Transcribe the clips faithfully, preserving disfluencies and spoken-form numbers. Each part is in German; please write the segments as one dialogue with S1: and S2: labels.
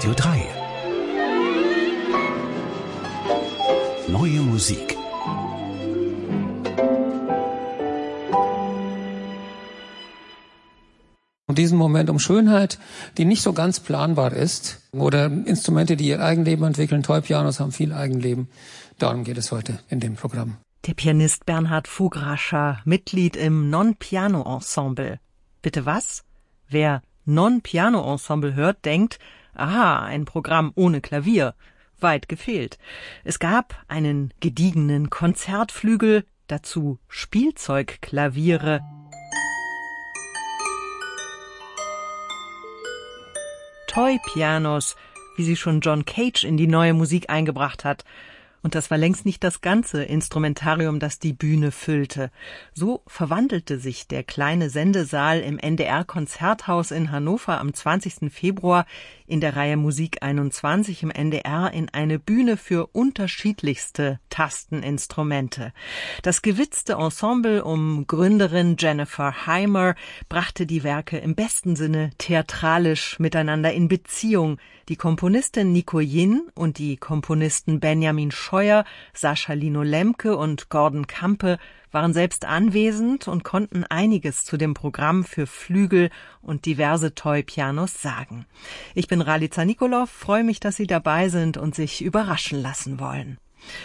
S1: Radio drei. Neue Musik.
S2: In diesem Moment um Schönheit, die nicht so ganz planbar ist, oder Instrumente, die ihr Eigenleben entwickeln. Toy-Pianos haben viel Eigenleben. Darum geht es heute in dem Programm.
S3: Der Pianist Bernhard Vograscha, Mitglied im Non-Piano-Ensemble. Bitte was? Wer Non-Piano-Ensemble hört, denkt, aha, ein Programm ohne Klavier. Weit gefehlt. Es gab einen gediegenen Konzertflügel, dazu Spielzeugklaviere, Toy-Pianos, wie sie schon John Cage in die neue Musik eingebracht hat. Und das war längst nicht das ganze Instrumentarium, das die Bühne füllte. So verwandelte sich der kleine Sendesaal im N D R-Konzerthaus in Hannover am zwanzigsten Februar in der Reihe Musik einundzwanzig im N D R in eine Bühne für unterschiedlichste Tasteninstrumente. Das gewitzte Ensemble um Gründerin Jennifer Hymer brachte die Werke im besten Sinne theatralisch miteinander in Beziehung. Die Komponistin Nico Jin und die Komponisten Benjamin Scheuer, Sascha Lino Lemke und Gordon Kampe waren selbst anwesend und konnten einiges zu dem Programm für Flügel und diverse Toy-Pianos sagen. Ich bin Ralica Nikolov, freue mich, dass Sie dabei sind und sich überraschen lassen wollen.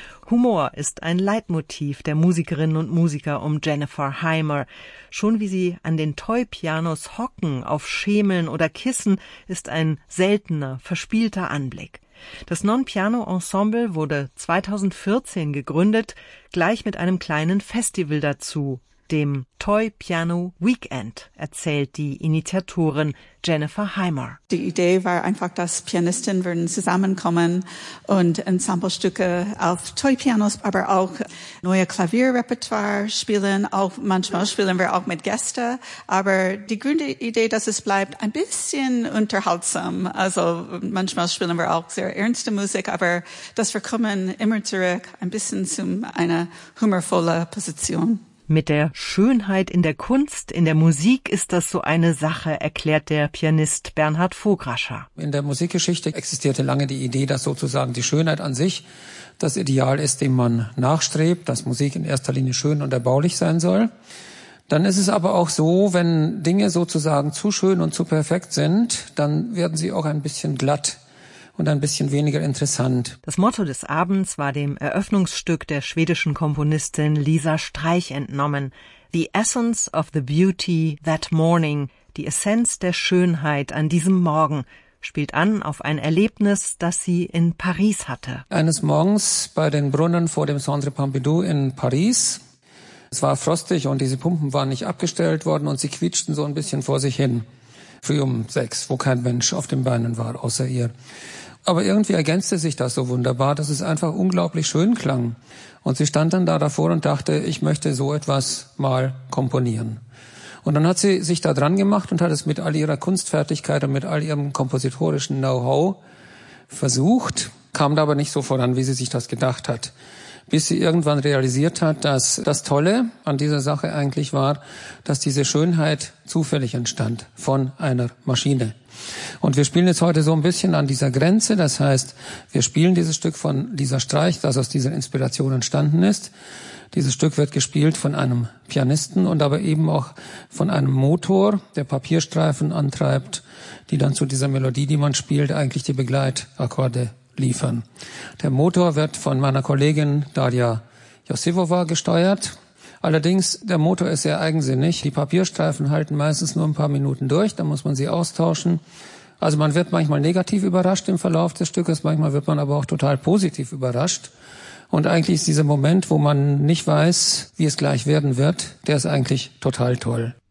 S3: Humor ist ein Leitmotiv der Musikerinnen und Musiker um Jennifer Hymer. Schon wie sie an den Toy-Pianos hocken, auf Schemeln oder Kissen, ist ein seltener, verspielter Anblick. Das Non-Piano-Ensemble wurde zweitausendvierzehn gegründet, gleich mit einem kleinen Festival dazu, dem Toy Piano Weekend, erzählt die Initiatorin Jennifer Hymer.
S4: Die Idee war einfach, dass Pianisten würden zusammenkommen und Ensemblestücke auf Toy-Pianos, aber auch neue Klavierrepertoire spielen. Auch manchmal spielen wir auch mit Gästen. Aber die Grundidee, dass es bleibt, ein bisschen unterhaltsam. Also manchmal spielen wir auch sehr ernste Musik, aber dass wir kommen immer zurück, ein bisschen zu einer humorvollen Position.
S3: Mit der Schönheit in der Kunst, in der Musik ist das so eine Sache, erklärt der Pianist Bernhard Vograscha.
S2: In der Musikgeschichte existierte lange die Idee, dass sozusagen die Schönheit an sich das Ideal ist, dem man nachstrebt, dass Musik in erster Linie schön und erbaulich sein soll. Dann ist es aber auch so, wenn Dinge sozusagen zu schön und zu perfekt sind, dann werden sie auch ein bisschen glatt und ein bisschen weniger interessant.
S3: Das Motto des Abends war dem Eröffnungsstück der schwedischen Komponistin Lisa Streich entnommen. The Essence of the Beauty That Morning, die Essenz der Schönheit an diesem Morgen, spielt an auf ein Erlebnis, das sie in Paris hatte.
S2: Eines Morgens bei den Brunnen vor dem Centre Pompidou in Paris. Es war frostig und diese Pumpen waren nicht abgestellt worden und sie quietschten so ein bisschen vor sich hin. Früh um sechs, wo kein Mensch auf den Beinen war, außer ihr. Aber irgendwie ergänzte sich das so wunderbar, dass es einfach unglaublich schön klang. Und sie stand dann da davor und dachte, ich möchte so etwas mal komponieren. Und dann hat sie sich da dran gemacht und hat es mit all ihrer Kunstfertigkeit und mit all ihrem kompositorischen Know-how versucht, kam da aber nicht so voran, wie sie sich das gedacht hat. Bis sie irgendwann realisiert hat, dass das Tolle an dieser Sache eigentlich war, dass diese Schönheit zufällig entstand von einer Maschine. Und wir spielen jetzt heute so ein bisschen an dieser Grenze, das heißt, wir spielen dieses Stück von Lisa Streich, das aus dieser Inspiration entstanden ist. Dieses Stück wird gespielt von einem Pianisten und aber eben auch von einem Motor, der Papierstreifen antreibt, die dann zu dieser Melodie, die man spielt, eigentlich die Begleitakkorde liefern. Der Motor wird von meiner Kollegin Daria Josivova gesteuert. Allerdings, der Motor ist sehr eigensinnig. Die Papierstreifen halten meistens nur ein paar Minuten durch, dann muss man sie austauschen. Also man wird manchmal negativ überrascht im Verlauf des Stückes, manchmal wird man aber auch total positiv überrascht. Und eigentlich ist dieser Moment, wo man nicht weiß, wie es gleich werden wird, der ist eigentlich total toll.